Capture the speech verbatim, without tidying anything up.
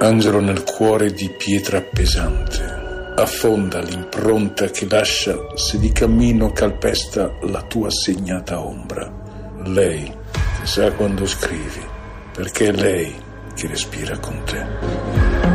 Angelo nel cuore di pietra pesante, affonda l'impronta che lascia se di cammino calpesta la tua segnata ombra. Lei che sa quando scrivi, perché è lei che respira con te.